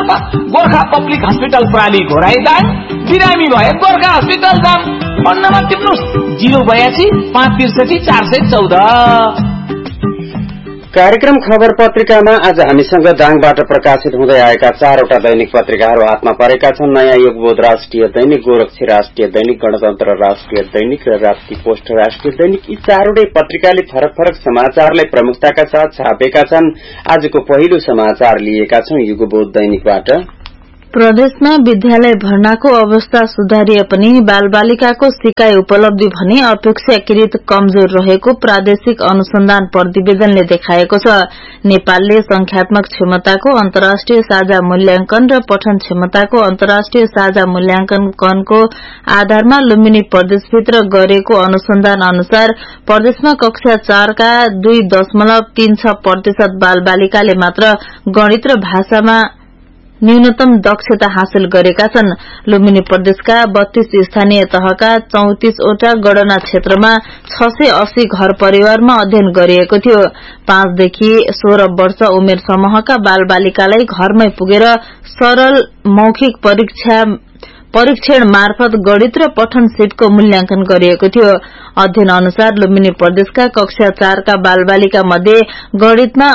त Gorkha public hospital प्राली घोराइदाङ, बिरामी भए गोर्खा हस्पिटल जाम। Phone number टिप्नुस् 082 563 414। कार्यक्रम खबर पत्रिकामा आज हामीसँग दाङबाट प्रकाशित हुँदै आएका 4वटा दैनिक पत्रिकाहरू हातमा परेका छन्। नयाँ युगबोध राष्ट्रिय दैनिक, गोरक्षी राष्ट्रिय दैनिक, गणतन्त्र राष्ट्रिय दैनिक र राप्ती पोस्ट राष्ट्रिय दैनिक। यी 4वटै पत्रिकाले फरक फरक समाचारलाई प्रमुखताका साथ छापेका छन्। आजको पहिलो समाचार लिएका छौं युगबोध दैनिकबाट। प्रदेशमा विद्यालय भर्नाको अवस्था सुधारिए पनि बालबालिकाको सिकाइ उपलब्धि भने अपेक्षाकृत कमजोर रहेको प्रादेशिक अनुसन्धान प्रतिवेदनले देखाएको छ। नेपालले संख्यात्मक क्षमताको अन्तर्राष्ट्रिय साझा मूल्याङ्कन र पठन क्षमताको अन्तर्राष्ट्रिय साझा मूल्याङ्कनको आधारमा लुम्बिनी प्रदेशभित्र गरेको अनुसन्धान अनुसार प्रदेशमा कक्षा 4 का 2.36% बालबालिकाले मात्र गणित र भाषामा न्यूनतम दक्षता हासिल गरेका छन्। लुम्बिनी प्रदेशका 32 स्थानीय तहका 34 वटा गणना क्षेत्रमा 680 घर परिवारमा अध्ययन गरिएको थियो। 5 देखि 16 वर्ष उमेर समूहका बालबालिकालाई घरमै पुगेर सरल मौखिक परीक्षण मार्फत गणित र पठन सिटको मूल्याङ्कन गरिएको थियो। अध्ययन अनुसार लुम्बिनी प्रदेशका कक्षा 4 का बालबालिका मध्ये गणितमा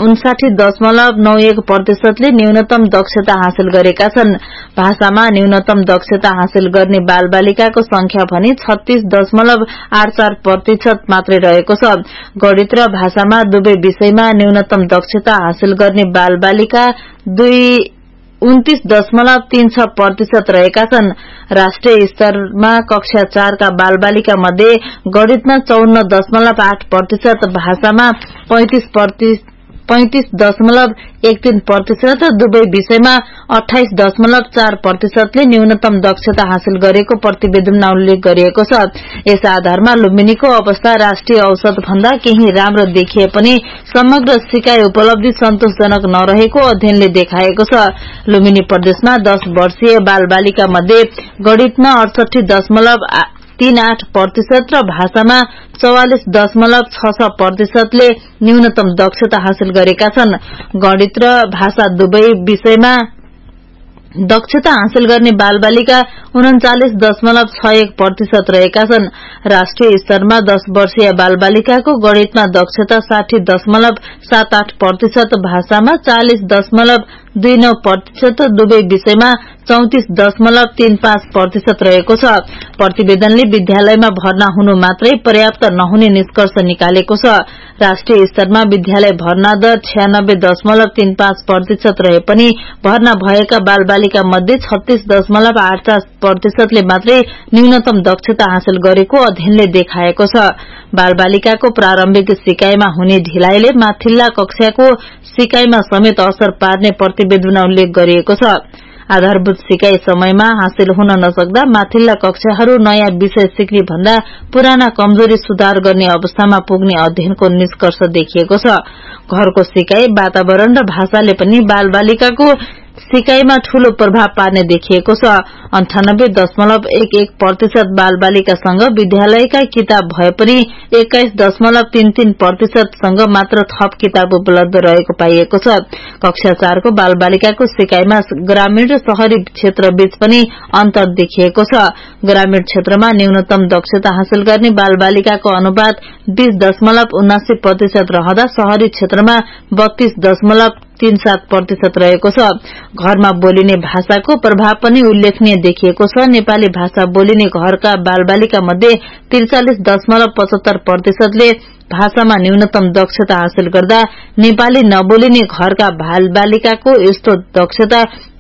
59.91% ले न्यूनतम दक्षता हासिल गरेका छन्। भाषामा न्यूनतम दक्षता हासिल गर्ने बालबालिकाको संख्या भने 36.84% मात्रै रहेको छ। गणित र भाषामा दुवै विषयमा न्यूनतम दक्षता हासिल गर्ने बालबालिका 29.36% रहेका छन्। राष्ट्रिय स्तरमा कक्षा 4 का बालबालिका मध्ये गणितमा 54.8%, भाषामा 35.13% र दुवै विषयमा 28.4% ले न्यूनतम दक्षता हासिल गरेको प्रतिवेदनमा उल्लेख गरिएको छ। यस आधारमा लुम्बिनीको अवस्था राष्ट्रिय औसत भन्दा केही राम्रो देखिए पनि समग्र सिकाइ उपलब्धि सन्तोषजनक नरहेको अध्ययनले देखाएको छ। लुम्बिनी प्रदेशमा 10 वर्षीय बालबालिका मध्ये गणितमा 68.38% र भाषामा 44.66% ले न्यूनतम दक्षता हासिल गरेका छन्। गणित र भाषा दुवै विषयमा दक्षता हासिल गर्ने बालबालिका 39.61% रहेका छन्। राष्ट्रिय स्तरमा 10 वर्षीय बालबालिकाको गणितमा दक्षता 60.78%, भाषामा 40.29%, दुवै विषयमा 34.35% रहेको छ। प्रतिवेदनले विद्यालयमा भर्ना हुनु मात्रै पर्याप्त नहुने निष्कर्ष निकालेको छ। राष्ट्रिय स्तरमा विद्यालय भर्ना दर 96.35% रहे पनि भर्ना भएका बालबालिका मध्ये 36.84% ले मात्रै न्यूनतम दक्षता हासिल गरेको अध्ययनले देखाएको छ। बालबालिकाको प्रारम्भिक सिकाइमा हुने ढिलाइले माथिल्ला कक्षाको सिकाइमा समेत असर पार्ने प्रतिवेदनमा उल्लेख गरिएको छ। आधारभूत सिकाइ समयमा हासिल हुन नसक्दा माथिल्ला कक्षाहरू नयाँ विषय सिक्ने भन्दा पुराना कमजोरी सुधार गर्ने अवस्थामा पुग्ने अध्ययनको निष्कर्ष देखिएको छ। घरको सिकाइ, वातावरण र भाषाले पनि बालबालिकाको सिकाइमा ठूलो प्रभाव पार्ने देखिएको छ। 98.11% बालबालिकासँग विद्यालयका किताब भए पनि 21.33% सँग मात्र थप किताब उपलब्ध रहेको पाइएको छ। कक्षा 4 को बालबालिकाको सिकाइमा ग्रामीण र शहरी क्षेत्रबीच पनि अन्तर देखिएको छ। ग्रामीण क्षेत्रमा न्यूनतम दक्षता हासिल गर्ने बालबालिकाको अनुपात 20.79% रहँदा शहरी क्षेत्रमा 32.37% रहेको छ। घरमा बोलिने भाषाको प्रभाव पनि उल्लेखनीय देखिएको छ। नेपाली भाषा बोलिने घरका बालबालिका मध्ये 43.75% ले भाषामा न्यूनतम दक्षता हासिल गर्दा नेपाली नबोलिने घरका बालबालिकाको यस्तो दक्षता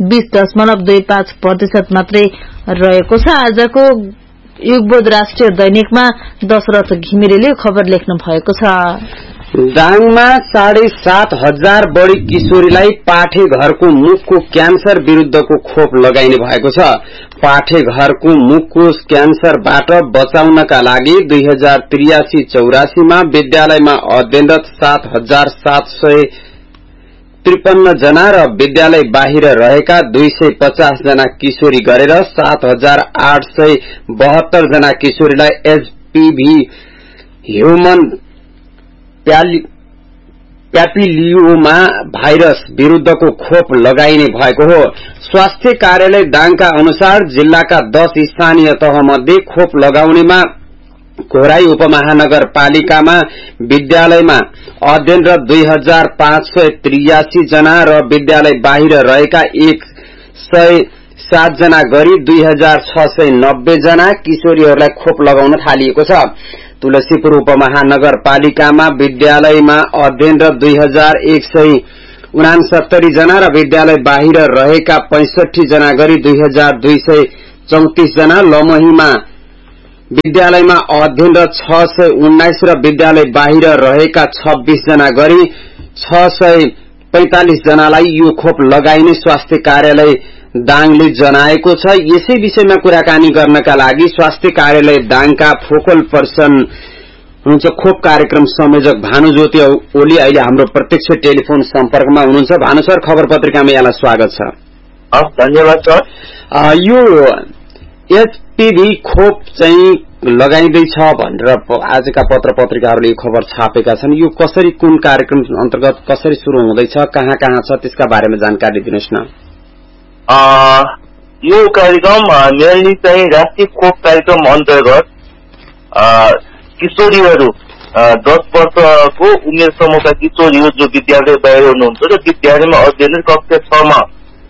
20.25% मात्रै रहेको छ। आजको युगबोध राष्ट्रिय दैनिकमा दशरथ घिमिरेले खबर लेख्नु भएको छ। दाङमा 7,500 बढी किशोरीलाई पाठे घरको मुखको क्यान्सर विरूद्धको खोप लगाइने भएको छ। पाठे घरको मुखको क्यान्सरबाट बचाउनका लागि 2083-84 मा विद्यालयमा अध्ययनरत 7,753 जना र विद्यालय बाहिर रहेका 250 जना किशोरी गरेर 7,872 जना किशोरीलाई एचपीभी ह्युमन प्यापिलियोमा भाइरस विरुद्धको खोप लगाइने भएको हो। स्वास्थ्य कार्यालय दाङका अनुसार जिल्लाका 10 स्थानीय तह मध्ये खोप लगाउनेमा घोराई उपमहानगरपालिकामा विद्यालयमा अध्ययनरत 2583 जना र विद्यालय बाहिर रहेका 107 जना गरी 2690 जना किशोरीहरूलाई खोप लगाउन थालिएको छ। तुलसीपुर उपमहानगरपालिकामा विद्यालयमा अध्ययनरत 2169 जना र विद्यालय बाहिर रहेका 65 जना गरी 2234 जना, लमहीमा विद्यालयमा अध्ययनरत 619 र विद्यालय बाहिर रहेका 26 जना गरी 645 जनालाई यो खोप लगाइने स्वास्थ्य कार्यालय दाङले जनाएको छ। यसै विषयमा कुराकानी गर्नका लागि स्वास्थ्य कार्यालय दाङका फोकल पर्सन हुनुहुन्छ खोप कार्यक्रम संयोजक भानुज्योति ओली अहिले हाम्रो प्रत्यक्ष टेलिफोन सम्पर्कमा हुनुहुन्छ। भानु सर, खबर पत्रिकामा यहाँलाई स्वागत छ। धन्यवाद सर। यो एचपीभी खोप चाहिँ लगाइँदैछ भनेर आजका पत्र पत्रिकाहरूले यो खबर छापेका छन्। यो कसरी, कुन कार्यक्रम अन्तर्गत कसरी शुरू हुँदैछ, कहाँ कहाँ छ, त्यसका बारेमा जानकारी दिनुहोस् न। यो कार्यक्रम मेनली चाहिँ राष्ट्रिय खोप कार्यक्रम अन्तर्गत किशोरीहरू 10 वर्षको उमेर समूहका किशोरीहरू जो विद्यालय बाहिर हुनुहुन्छ र विद्यालयमा अध्ययन कक्षा 6 मा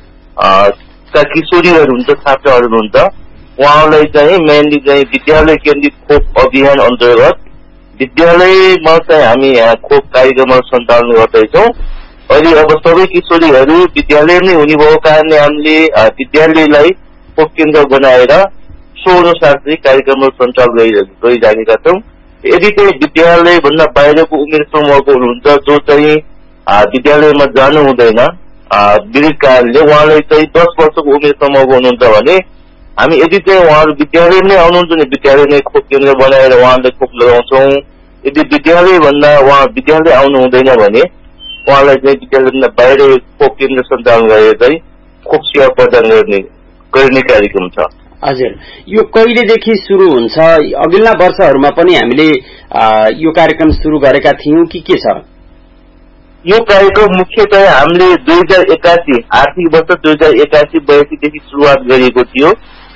का किशोरीहरू हुन्छ, छात्रहरू हुनुहुन्छ, उहाँलाई चाहिँ मेनली चाहिँ विद्यालय केन्द्रित खोप अभियान अन्तर्गत विद्यालयमा चाहिँ हामी खोप कार्यक्रमहरू सञ्चालन गर्दैछौँ। अहिले अब सबै किशोरीहरू विद्यालय नै हुने भएको कारणले हामीले विद्यालयलाई खोप केन्द्र बनाएर सो अनुसार चाहिँ कार्यक्रमहरू सञ्चालन गरिराखेका छौँ। यदि चाहिँ विद्यालय भन्दा बाहिरको उमेर समूहको हुनुहुन्छ जो चाहिँ विद्यालयमा जानु हुँदैन विविध कारणले, उहाँलाई चाहिँ 10 वर्षको उमेर समूहको हुनुहुन्छ भने हामी यदि चाहिँ उहाँहरू विद्यालय नै आउनुहुन्छ भने विद्यालय नै खोप केन्द्र बनाएर उहाँलाई खोप लगाउँछौँ। यदि विद्यालय भन्दा उहाँ विद्यालय आउनु हुँदैन भने उहाँलाई चाहिँ विद्यालयभन्दा बाहिर खोप केन्द्र सञ्चालन गरेर चाहिँ खोप सेवा प्रदान गर्ने कार्यक्रम छ। हजुर, यो कहिलेदेखि सुरु हुन्छ? अघिल्ला वर्षहरूमा पनि हामीले यो कार्यक्रम सुरु गरेका थियौं कि के छ? यो कार्यक्रम मुख्यतया हामीले 2081 आर्थिक वर्ष 2081-82 देखि सुरुवात गरेको थियो।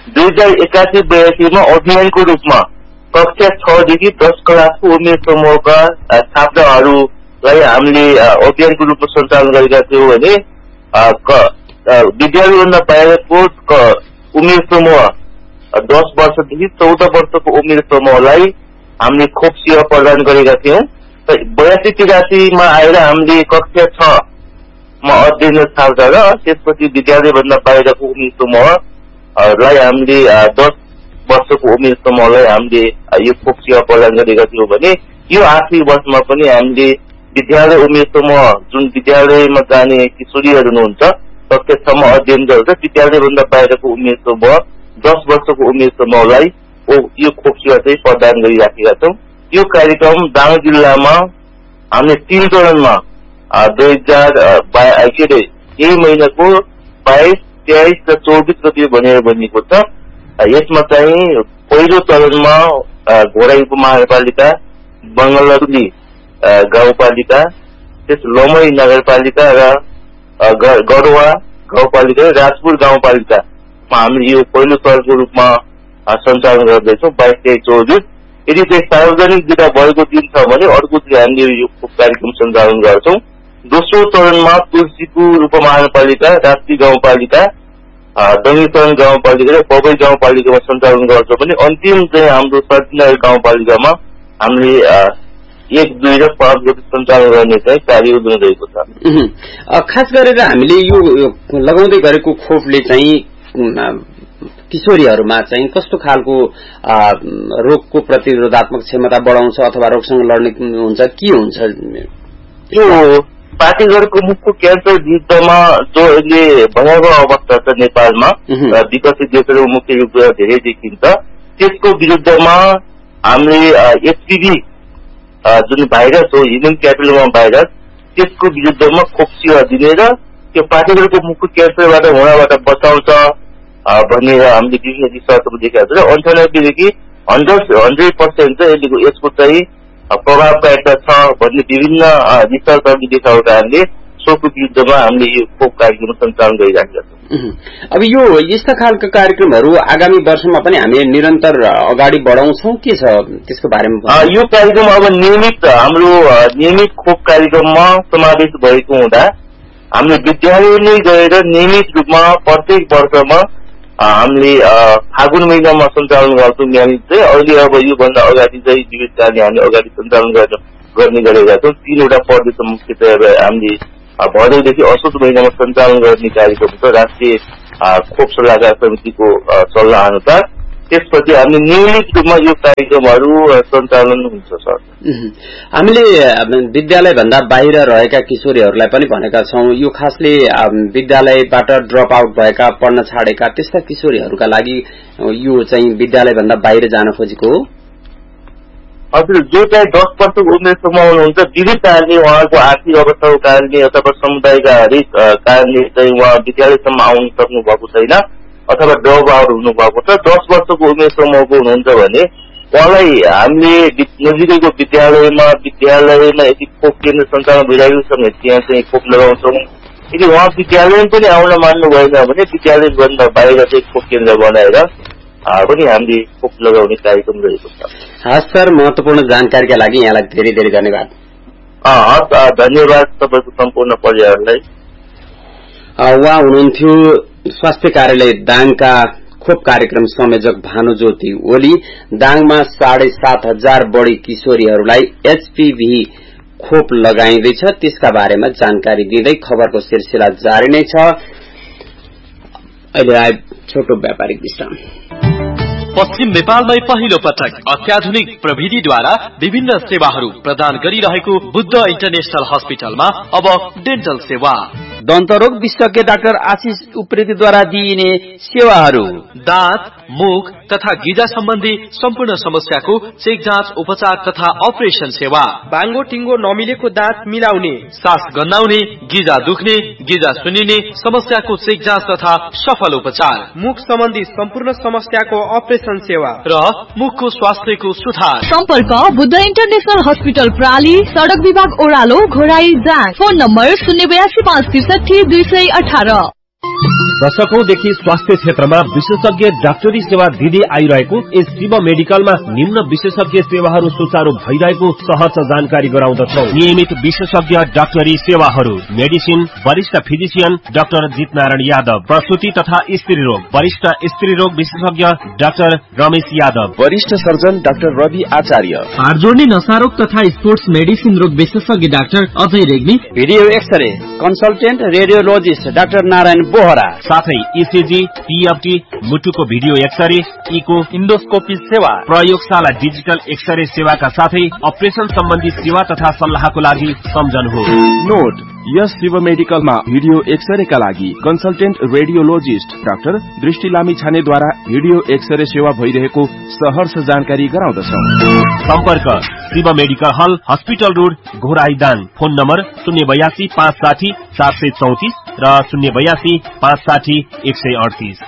2081-82 मा अभियानको रूपमा कक्षा 6 देखि 10 क्लासको उमेर समूहका छात्रहरूलाई हामीले अभियानको रूपमा सञ्चालन गरेका थियौँ भने विद्यालयभन्दा बाहिरको उमेर समूह 10 वर्षदेखि 14 वर्षको उमेर समूहलाई हामीले खोप सेवा प्रदान गरेका थियौँ। 82-83 मा आएर हामीले कक्षा 6 मा अध्ययनरत छात्र र त्यसपछि विद्यालयभन्दा बाहिरको उमेर समूहलाई हामीले 10 वर्षको उमेर समूहलाई हामीले यो खोप सेवा प्रदान गरेका थियौँ भने यो आर्थिक वर्षमा पनि हामीले विद्यालय उमेर समूह जुन विद्यालयमा जाने किशोरीहरू हुनुहुन्छ कक्षा 6 मा अध्ययन गर्दा विद्यालयभन्दा बाहिरको उमेर समूह 10 वर्षको उमेर समूहलाई यो खोप सेवा चाहिँ प्रदान गरिराखेका छौँ। यो कार्यक्रम दाङ जिल्लामा हामीले 3 चरणमा यही महिनाको 22, 23 र 24 गते भनेर भनिएको छ। यसमा चाहिँ पहिलो चरणमा घोराई उपमहानगरपालिका, बङ्गलुरुली गाउँपालिका, त्यस लमही नगरपालिका र गढवा गाउँपालिका र राजपुर गाउँपालिकामा हामीले यो पहिलो चरणको रूपमा सञ्चालन गर्दैछौँ 22, 23, 24। यदि चाहिँ सार्वजनिक जिल्ला भएको दिन छ भने अर्को चाहिँ हामीले यो कार्यक्रम सञ्चालन गर्छौँ। दोस्रो चरणमा तुलसीपुर उपमहानगरपालिका, राष्ट्रिय गाउँपालिका, दङ्गीचरण गाउँपालिका र पबै गाउँपालिकामा सञ्चालन गर्छौँ भने अन्तिम चाहिँ हाम्रो शक्तिनगर गाउँपालिकामा हामीले 1, 2 र 5 गते सञ्चालन गर्ने चाहिँ कार्य योजना रहेको छ। खास गरेर हामीले यो लगाउँदै गरेको खोपले चाहिँ किशोरीहरूमा चाहिँ कस्तो खालको रोगको प्रतिरोधात्मक क्षमता बढाउँछ अथवा रोगसँग लड्ने हुन्छ, के हुन्छ? यो पार्टीगढको मुखको क्यान्सर विरुद्धमा जो अहिले भयावह अवस्था छ नेपालमा र विकसित देशहरू मुख्य रूपमा धेरै देखिन्छ, त्यसको विरुद्धमा हामीले एचपीभी जुन भाइरस हो ह्युमन प्यापिलोमा भाइरस त्यसको विरुद्धमा खोप सेवा दिने र त्यो पार्टीगढको मुखको क्यान्सरबाट हुनबाट बचाउँछ भनेर हामीले विभिन्न रिसर्चहरू देखाएको छ र 98 देखि 100% चाहिँ यसको चाहिँ प्रभाव पाएका छ भन्ने विभिन्न रिसर्चहरूले देखाएको कारणले सोको विरुद्धमा हामीले यो खोप कार्यक्रम सञ्चालन गरिरहेका छौँ। अब यो यस्ता खालका कार्यक्रमहरू आगामी वर्षमा पनि हामी निरन्तर अगाडि बढाउँछौँ के छ त्यसको बारेमा? यो कार्यक्रम अब हाम्रो नियमित खोप कार्यक्रममा समावेश भएको हुँदा हामीले विद्यालय नै गएर नियमित रूपमा प्रत्येक वर्षमा हामीले फागुन महिनामा सञ्चालन गर्छौँ नियमित चाहिँ। अहिले अब योभन्दा अगाडि चाहिँ विविध कार्यले हामी अगाडि सञ्चालन गर्ने गरेका छौँ। 3वटा प्रदेशमा मुख्यतया हामीले भदौदेखि असोज महिनामा सञ्चालन गर्ने कार्यक्रम छ राष्ट्रिय खोप सल्लाहकार समितिको सल्लाह अनुसार। त्यसपछि हामीले नियमित रूपमा यो कार्यक्रमहरू सञ्चालन हुन्छ सर। हामीले विद्यालय भन्दा बाहिर रहेका किशोरीहरूलाई पनि भनेका छौँ यो खासले विद्यालयबाट ड्रप आउट भएका पढ्न छाडेका त्यस्ता किशोरीहरूका लागि यो चाहिँ विद्यालय भन्दा बाहिर जान खोजेको हो। हजुर, जो चाहिँ 10 वर्षको उमेरसम्म हुनुहुन्छ विविध कारणले उहाँको आर्थिक अवस्थाको कारणले अथवा समुदायका हरेक कारणले चाहिँ उहाँ विद्यालयसम्म आउन सक्नु भएको छैन अथवा ड्रप आउट हुनुभएको छ। 10 वर्षको उमेरसम्मको हुनुहुन्छ भने उहाँलाई हामीले नजिकैको विद्यालयमा यदि खोप केन्द्र सञ्चालन भइरहेको छ भने त्यहाँ चाहिँ खोप लगाउँछौँ। यदि उहाँ विद्यालयमा पनि आउन मान्नु भएन भने विद्यालयभन्दा बाहिर चाहिँ खोप केन्द्र बनाएर पनि हामीले खोप लगाउने कार्यक्रम रहेको छ। हस् सर, महत्वपूर्ण जानकारीका लागि यहाँलाई धेरै धेरै धन्यवाद। धन्यवाद तपाईँको सम्पूर्ण परिवारलाई। उहाँ हुनुहुन्थ्यो स्वास्थ्य कार्यालय दाङका खोप कार्यक्रम संयोजक भानुज्योति ओली। दाङमा 7,500 बढ़ी किशोरीहरूलाई एचपीभी खोप लगाइँदैछ त्यसका बारेमा जानकारी दिँदै खबरको सिलसिला जारी नै छ। अहिले छोटो व्यापारिक विश्राम। पश्चिम नेपालमै पहिलो पटक अत्याधुनिक प्रविधिद्वारा विभिन्न सेवाहरू प्रदान गरिरहेको बुद्ध इन्टरनेशनल हस्पिटलमा अब डेन्टल सेवा। दन्तरोग विशेषज्ञ डाक्टर आशिष उप्रेतीद्वारा दिइने सेवाहरू दाँत, मुख तथा गिजा सम्बन्धी सम्पूर्ण समस्याको चेक जाँच, उपचार तथा अपरेसन सेवा। बाङ्गो टिङ्गो नमिलेको दाँत मिलाउने, सास गन्नाउने, गिजा दुख्ने, गिजा सुनिने समस्याको चेक जाँच तथा सफल उपचार। मुख सम्बन्धी सम्पूर्ण समस्याको अपरेसन सेवा र मुखको स्वास्थ्यको सुधार। सम्पर्क बुद्ध इन्टरनेशनल हस्पिटल प्राली, सड़क विभाग ओह्रालो, घोराई जाँच। फोन नम्बर 082 दशकौंदेखि स्वास्थ्य क्षेत्रमा विशेषज्ञ डाक्टरी सेवा दिँदै आइरहेको यस शिव मेडिकलमा निम्न विशेषज्ञ सेवाहरू सुचारू भइरहेको सहर्ष जानकारी गराउँदछौ। नियमित विशेषज्ञ डाक्टरी सेवाहरू मेडिसिन, वरिष्ठ फिजिशियन डाक्टर जितनारायण यादव, प्रसूति तथा स्त्री रोग वरिष्ठ स्त्री रोग विशेषज्ञ डाक्टर रमेश यादव, वरिष्ठ सर्जन डाक्टर रवि आचार्य, हाड जोड्ने नसारोग तथा स्पोर्ट्स मेडिसिन रोग विशेषज्ञ doctor Ajay Regmi, video x-ray consultant radiologist doctor Narayan Bohra, साथै ईसीजी, पीएफटी, मुटुको भिडियो एक्सरे, इको, इन्डोस्कोपी सेवा, प्रयोगशाला डिजिटल एक्सरे सेवाका साथै अपरेसन सम्बन्धी सेवा तथा सल्लाहको लागि सम्झनुहोस्। नोट: यस शिव मेडिकलमा भिडियो एक्सरेका लागि कन्सल्टेन्ट रेडियोलोजिस्ट डाक्टर दृष्टि लामी छानेद्वारा भिडियो एक्सरे सेवा भइरहेको सहर्ष जानकारी गराउँदछौ। सम्पर्क शिव मेडिकल हल, hospital road, Ghorahi Dang. Phone number 082 560 434 र 082 560 138।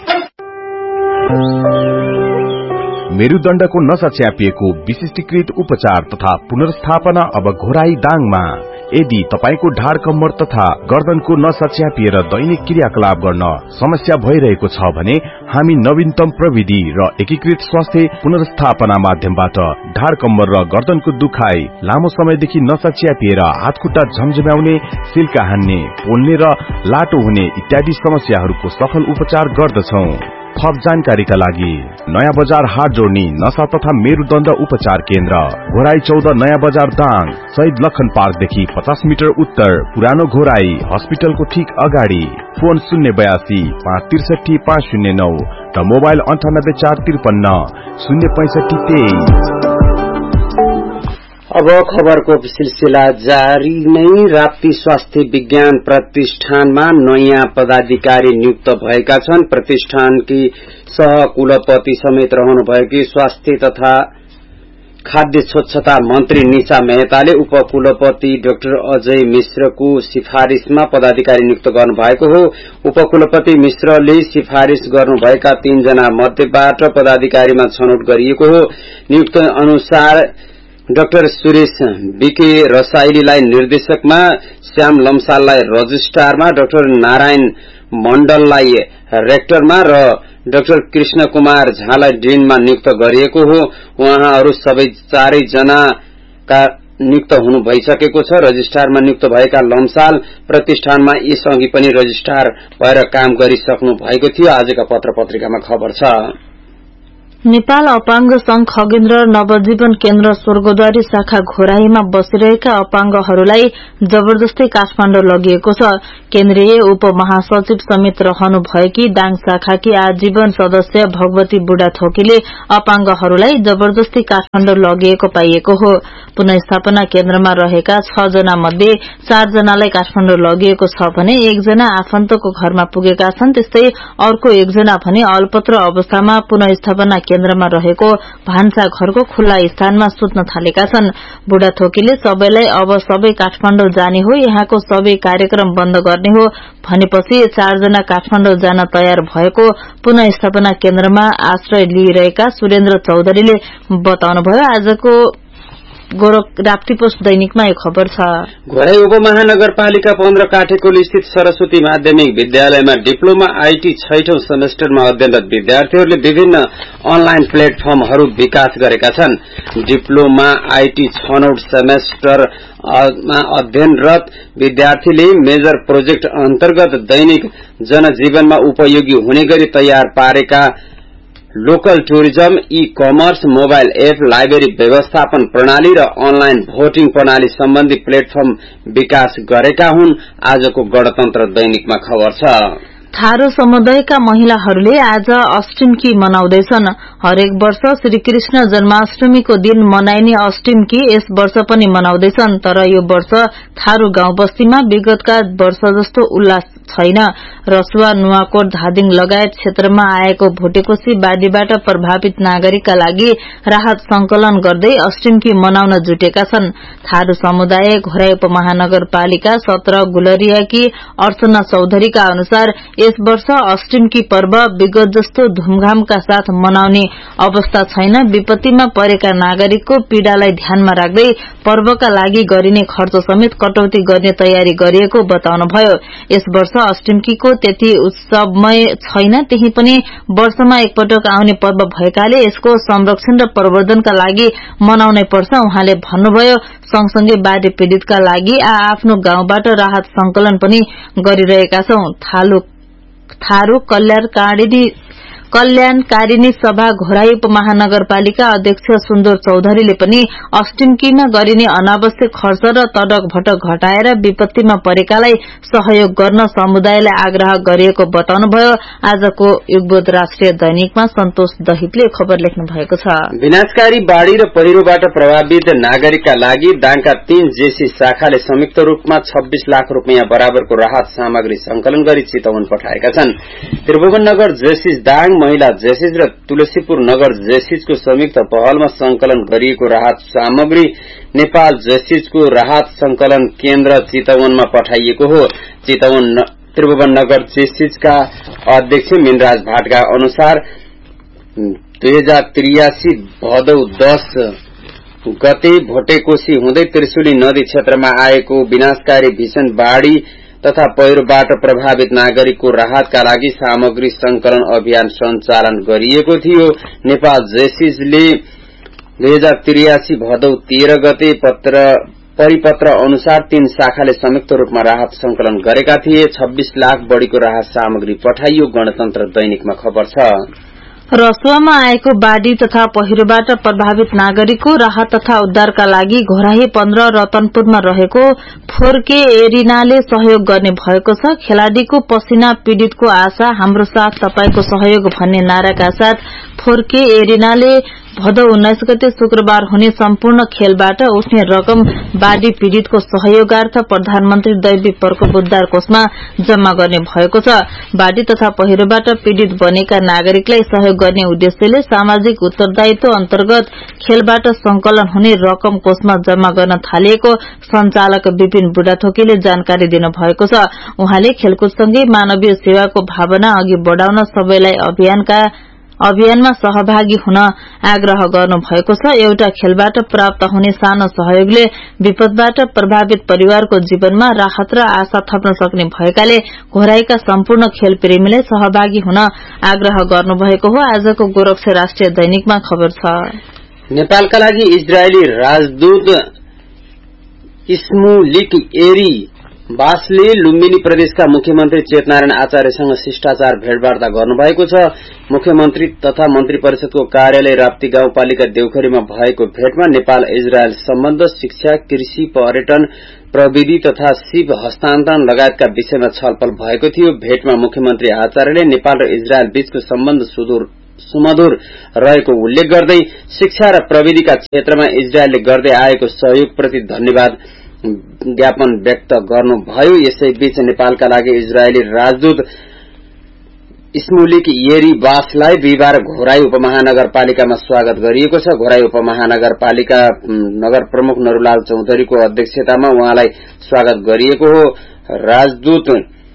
मेरुदण्डको नसा च्यापिएको विशिष्टीकृत उपचार तथा पुनर्स्थापना अब घोराई दाङमा। यदि तपाईको ढाड कम्मर तथा गर्दनको नसा च्यापिएर दैनिक क्रियाकलाप गर्न समस्या भइरहेको छ भने हामी नवीनतम प्रविधि र एकीकृत स्वास्थ्य पुनर्स्थापना माध्यमबाट ढाड कम्मर र गर्दनको दुखाइ, लामो समयदेखि नसा च्यापिएर हातखुट्टा झमझम्याउने, सिल्का हान्ने, पोल्ने र लाटो हुने इत्यादि समस्याहरूको सफल उपचार गर्दछौं। थप जानकारीका लागि नयाँ बजार हाट जोड्ने नसा तथा मेरुदण्ड उपचार केन्द्र, घोराई 14 नयाँ बजार दाङ, शहीद लखन पार्कदेखि 50 मिटर उत्तर, पुरानो घोराई हस्पिटलको ठीक अगाडि। फोन 082 563 509 र मोबाइल 98 453 065 23। अब खबरको सिलसिला जारी नै। राप्ती स्वास्थ्य विज्ञान प्रतिष्ठानमा नयाँ पदाधिकारी नियुक्त भएका छन्। प्रतिष्ठानकी सहकुलपति समेत रहनुभएकी स्वास्थ्य तथा खाद्य स्वच्छता मन्त्री निशा मेहताले उपकुलपति डाक्टर अजय मिश्रको सिफारिशमा पदाधिकारी नियुक्त गर्नुभएको हो। उपकुलपति मिश्रले सिफारिश गर्नुभएका 3 जना मध्येबाट पदाधिकारीमा छनौट गरिएको हो। नियुक्त अनुसार doctor Suresh BK रसाइलीलाई निर्देशकमा, Shyam लम्साललाई रजिस्ट्रारमा, doctor Narayan मण्डललाई रेक्टरमा र डाक्टर कृष्ण कुमार झालाई डिनमा नियुक्त गरिएको हो। उहाँहरू सबै 4 जनाका नियुक्त हुनु भइसकेको छ। रजिस्ट्रारमा नियुक्त भएका लम्साल प्रतिष्ठानमा यसअघि पनि रजिस्ट्रार भएर काम गरिसक्नु भएको थियो। आजका पत्र पत्रिकामा खबर छ। नेपाल अपाङ्ग संघ खगेन्द्र नवजीवन केन्द्र स्वर्गद्वारी शाखा घोराईमा बसिरहेका अपाङ्गहरूलाई जबरजस्ती काठमाडौँ लगिएको छ। केन्द्रीय उपमहासचिव समेत रहनु भएकी दाङ शाखाकी आजीवन सदस्य भगवती बुढाथोकीले अपाङ्गहरूलाई जबरजस्ती काठमाडौँ लगिएको पाइएको हो। पुनर्स्थापना केन्द्रमा रहेका 6 जना मध्ये 4 जनालाई काठमाडौँ लगिएको छ भने 1 जना आफन्तको घरमा पुगेका छन्। त्यस्तै अर्को 1 जना भने अल्पत्र अवस्थामा पुनर्स्थापना केन्द्रमा रहेको भान्सा घरको खुल्ला स्थानमा सुत्न थालेका छन्। बुढाथोकीले सबैलाई अब सबै काठमाडौँ जाने हो, यहाँको सबै कार्यक्रम बन्द गर्ने हो भनेपछि 4 जना काठमाडौँ जान तयार भएको पुनर्स्थापना केन्द्रमा आश्रय लिइरहेका सुरेन्द्र चौधरीले बताउनुभयो। आजको राप्तीपोस्ट दैनिकमा एक खबर छ। घोराई उपमहानगरपालिका 15 काठेकोल स्थित सरस्वती माध्यमिक विद्यालयमा डिप्लोमा आईटी 6औं सेमेस्टरमा अध्ययनरत विद्यार्थीहरूले विभिन्न अनलाइन प्लेटफर्महरू विकास गरेका छन्। डिप्लोमा आईटी 6औं सेमेस्टरमा अध्ययनरत विद्यार्थीले मेजर प्रोजेक्ट अन्तर्गत दैनिक जनजीवनमा उपयोगी हुने गरी तयार पारेका local tourism, e commerce, mobile app, library व्यवस्थापन प्रणाली र अनलाइन भोटिङ प्रणाली सम्बन्धी प्लेटफर्म विकास गरेका हुन्। आजको गणतन्त्र दैनिकमा खबर छ। थारू समुदायका महिलाहरूले आज अष्टमी मनाउँदैछन्। हरेक वर्ष श्रीकृष्ण जन्माष्टमीको दिन मनाइने अष्टमी यस वर्ष पनि मनाउँदैछन्। तर यो वर्ष थारू गाउँ बस्तीमा विगतका वर्ष जस्तो उल्लास छैन। रसुवा, नुवाकोट, धादिङ लगायत क्षेत्रमा आएको भोटेकोशी बाढ़ीबाट प्रभावित नागरिकका लागि राहत संकलन गर्दै अष्टमी मनाउन जुटेका छन्। थारू समुदाय घोराई उपमहानगरपालिका 17 गुलरियाकी अर्चना चौधरीका अनुसार यस वर्ष अष्टमी पर्व विगत जस्तो धूमधामका साथ मनाउने अवस्था छैन। विपत्तिमा परेका नागरिकको पीड़ालाई ध्यानमा राख्दै पर्वका लागि गरिने खर्च समेत कटौती गर्ने तयारी गरिएको बताउनुभयो। यस वर्ष अष्टमीको त्यति उत्सवमय छैन, त्यही पनि वर्षमा एकपटक आउने पर्व भएकाले यसको संरक्षण र प्रवर्धनका लागि मनाउनै पर्छ उहाँले भन्नुभयो। सँगसँगै बाढ़ी पीड़ितका लागि आफ्नो गाउँबाट राहत संकलन पनि गरिरहेका छौं। थारू कल्याणकारिणी सभा घोराई उपमहानगरपालिका अध्यक्ष सुन्दर चौधरीले पनि अष्टमीमा गरिने अनावश्यक खर्च र तडक भटक घटाएर विपत्तिमा परेकालाई सहयोग गर्न समुदायलाई आग्रह गरिएको बताउनुभयो। आजको युगबोध राष्ट्रिय दैनिकमा सन्तोष दहितले खबर लेख्नु भएको छ। विनाशकारी बाढ़ी र पहिरोबाट प्रभावित नागरिकका लागि दाङका 3 जेसी शाखाले संयुक्त रूपमा 26 लाख रुपियाँ बराबरको राहत सामग्री संकलन गरी चितवन पठाएका छन्। त्रिभुवन नगर जेसिस दाङ, महिला जेसिस र तुलसीपुर नगर जेसिसको संयुक्त पहलमा संकलन गरिएको राहत सामग्री नेपाल जेसिसको राहत संकलन केन्द्र चितवनमा पठाइएको हो। त्रिभुवन नगर जेसिसका अध्यक्ष मिनराज भाटका अनुसार 2083 भदौ 10 गते भोटेकोशी हुँदै त्रिशुली नदी क्षेत्रमा आएको विनाशकारी भीषण बाढ़ी तथा पहिरोबाट प्रभावित नागरिकको राहतका लागि सामग्री संकलन अभियान सञ्चालन गरिएको थियो। नेपाल जेसिसले 2083 भदौ 13 गते परिपत्र अनुसार 3 शाखाले संयुक्त रूपमा राहत संकलन गरेका थिए। 26 लाख बढ़ीको राहत सामग्री पठाइयो। गणतन्त्र दैनिकमा खबर छ। रसुवामा आएको बाढ़ी तथा पहिरोबाट प्रभावित नागरिकको राहत तथा उद्धारका लागि घोराही 15 रतनपुरमा रहेको 4K एरिनाले सहयोग गर्ने भएको छ। खेलाड़ीको पसिना पीड़ितको आशा, हाम्रो साथ तपाईको सहयोग भन्ने नाराका साथ 4K एरिनाले भदौ 19 गते शुक्रबार हुने सम्पूर्ण खेलबाट उठ्ने रकम बाढ़ी पीड़ितको सहयोगार्थ प्रधानमन्त्री दैवी प्रकोप उद्धार कोषमा जम्मा गर्ने भएको छ। बाढ़ी तथा पहिरोबाट पीड़ित बनेका नागरिकलाई सहयोग गर्ने उद्देश्यले सामाजिक उत्तरदायित्व अन्तर्गत खेलबाट संकलन हुने रकम कोषमा जम्मा गर्न थालिएको संचालक विपिन बुढाथोकीले जानकारी दिनुभएको छ। उहाँले खेलकुदसँगै मानवीय सेवाको भावना अघि बढ़ाउन सबैलाई अभियानमा सहभागी हुन आग्रह गर्नुभएको छ। एउटा खेलबाट प्राप्त हुने सानो सहयोगले विपदबाट प्रभावित परिवारको जीवनमा राहत र आशा थप्न सक्ने भएकाले घोराईका सम्पूर्ण खेल प्रेमीलाई सहभागी हुन आग्रह गर्नुभएको हो। आजको गोरक्ष राष्ट्रिय दैनिकमा खबर छ। नेपालका लागि इजरायली राजदूत इस्मुलिक एरी बासले लुम्बिनी प्रदेशका मुख्यमन्त्री चेतनारायण आचार्यसँग शिष्टाचार भेटवार्ता गर्नुभएको छ। मुख्यमन्त्री तथा मन्त्री परिषदको कार्यालय राप्ती गाउँपालिका देउखरीमा भएको भेटमा नेपाल इजरायल सम्बन्ध, शिक्षा, कृषि, पर्यटन, प्रविधि तथा शिव हस्तान्तरण लगायतका विषयमा छलफल भएको थियो। भेटमा मुख्यमन्त्री आचार्यले नेपाल र इजरायल बीचको सम्बन्ध सुमधुर रहेको उल्लेख गर्दै शिक्षा र प्रविधिका क्षेत्रमा इजरायलले गर्दै आएको सहयोगप्रति धन्यवाद ज्ञापन व्यक्त गर्नुभयो। यसैबीच नेपालका लागि इजरायली राजदूत इस्मुलिक येरी बासलाई बिहिबार घोराई उपमहानगरपालिकामा स्वागत गरिएको छ। घोराई उपमहानगरपालिका नगर प्रमुख नरूलाल चौधरीको अध्यक्षतामा उहाँलाई स्वागत गरिएको हो। राजदूत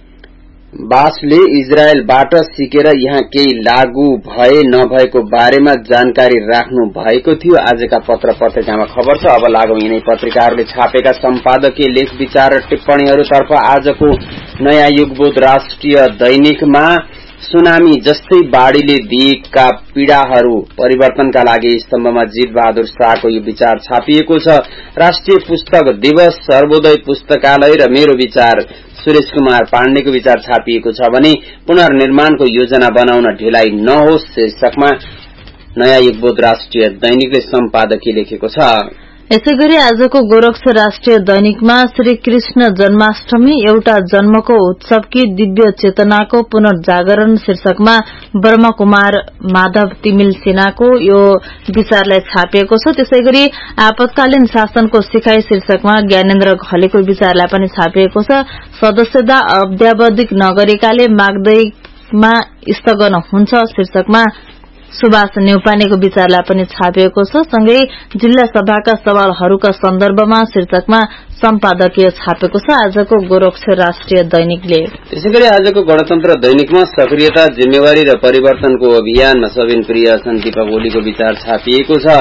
बासले इजरायलबाट सिकेर यहाँ केही लागू भए नभएको बारेमा जानकारी राख्नु भएको थियो। आजका पत्र पत्रिकामा खबर छ। अब लागौं यिनै पत्रिकाहरूले छापेका सम्पादकीय लेख, विचार र टिप्पणीहरूतर्फ। आजको नयाँ युगबोध राष्ट्रिय दैनिकमा सुनामी जस्तै बाढ़ीले दिएका पीड़ाहरू परिवर्तनका लागि स्तम्भमा जीत बहादुर शाहको यो विचार छापिएको छ। राष्ट्रिय पुस्तक दिवस, सर्वोदय पुस्तकालय र मेरो विचार सुरेश कुमार पाण्डेको विचार छापिएको छ भने पुनर्निर्माणको योजना बनाउन ढिलाइ नहोस् शीर्षकमा नयाँ युगबोध राष्ट्रिय दैनिकले सम्पादकीय लेखेको छ। यसैगरी आजको गोरक्ष राष्ट्रिय दैनिकमा श्री कृष्ण जन्माष्टमी एउटा जन्मको उत्सवकी दिव्य चेतनाको पुनर्जागरण शीर्षकमा ब्रह्मकुमार माधव तिमिल सेनाको यो विचारलाई छापिएको छ। त्यसैगरी आपतकालीन शासनको सिकाई शीर्षकमा ज्ञानेन्द्र घलेको विचारलाई पनि छापिएको छ। सदस्यता अध्यावधिक नगरेकाले माग्दैमा स्थगन हुन्छ शीर्षकमा सुभाष न्यौपानेको विचारलाई पनि छापिएको छ। सँगै जिल्ला सभाका सवालहरूका सन्दर्भमा शीर्षकमा सम्पादकीय छापेको छ आजको गोरक्ष राष्ट्रिय दैनिकले। त्यसैगरी आजको गणतन्त्र दैनिकमा सक्रियता, जिम्मेवारी र परिवर्तनको अभियानमा सबिन प्रिय दीपक ओलीको विचार छापिएको छ।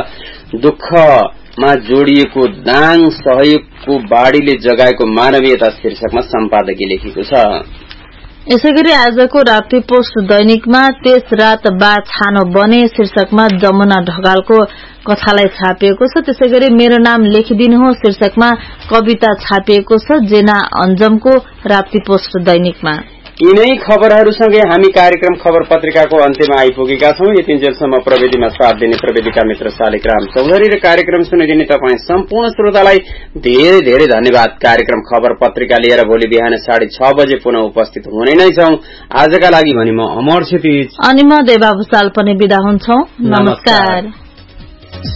दुःखमा जोडिएको दाङ, सहयोगको बाढ़ीले जगाएको मानवीयता शीर्षकमा सम्पादकीय लेखेको छ। यसैगरी आजको राप्ती पोस्ट दैनिकमा त्यस रात बा छानो बने शीर्षकमा जमुना ढकालको कथालाई छापिएको छ। त्यसैगरी मेरो नाम लेखिदिनु हो शीर्षकमा कविता छापिएको छ जेना अन्जमको राप्ती पोस्ट दैनिकमा। यिनै खबरहरूसँगै हामी कार्यक्रम खबर पत्रिकाको अन्त्यमा आइपुगेका छौं। यतिन्जेलसम्म प्रविधिमा साथ दिने प्रविधिका मित्र शालिग्राम चौधरी र कार्यक्रम सुनिदिने तपाईँ सम्पूर्ण श्रोतालाई धेरै धेरै धन्यवाद। कार्यक्रम खबर पत्रिका लिएर भोलि बिहान 6:30 बजे पुनः उपस्थित हुने नै छौं। आजका लागि भने म अमर क्षितिज अनि म देवा भुसाल पनि बिदा हुन्छौं। नमस्कार।